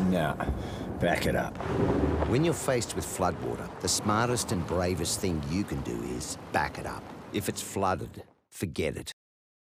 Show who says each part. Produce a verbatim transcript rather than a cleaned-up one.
Speaker 1: No. Back it up.
Speaker 2: When you're faced with floodwater, the smartest and bravest thing you can do is back it up. If it's flooded, forget it.